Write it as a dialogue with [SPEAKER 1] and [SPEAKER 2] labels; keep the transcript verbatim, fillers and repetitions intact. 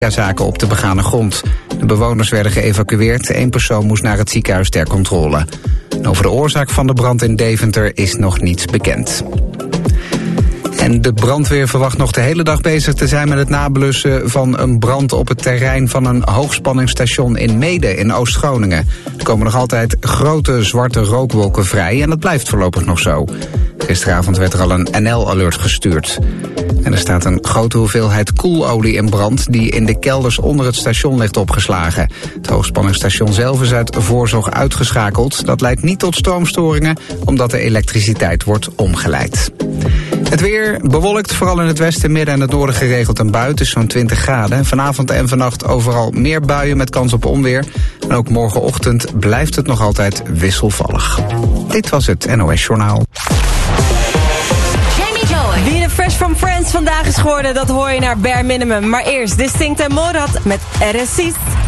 [SPEAKER 1] zaken op de begane grond. De bewoners werden geëvacueerd. Eén persoon moest naar het ziekenhuis ter controle. En over de oorzaak van de brand in Deventer is nog niets bekend. En de brandweer verwacht nog de hele dag bezig te zijn met het nablussen van een brand op het terrein van een hoogspanningsstation in Meeden in Oost-Groningen. Er komen nog altijd grote zwarte rookwolken vrij en dat blijft voorlopig nog zo. Gisteravond werd er al een N L-alert gestuurd. En er staat een grote hoeveelheid koelolie in brand die in de kelders onder het station ligt opgeslagen. Het hoogspanningsstation zelf is uit voorzorg uitgeschakeld. Dat leidt niet tot stroomstoringen omdat de elektriciteit wordt omgeleid. Het weer bewolkt, vooral in het westen, midden en het noorden geregeld een bui. Het is zo'n twintig graden. Vanavond en vannacht overal meer buien met kans op onweer. En ook morgenochtend blijft het nog altijd wisselvallig. Dit was het N O S Journaal.
[SPEAKER 2] Wie de Fresh from Friends vandaag is geworden, dat hoor je naar Bare Minimum. Maar eerst Distinct en Morat met R S C's.